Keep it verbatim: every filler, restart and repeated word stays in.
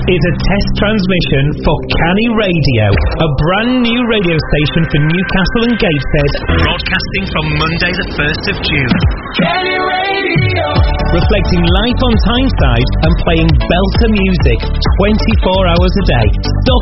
is a test transmission for Canny Radio, a brand new radio station for Newcastle and Gateshead, broadcasting from Monday the first of June. Canny Radio! Reflecting life on Tyneside and playing belter music twenty-four hours a day. Stop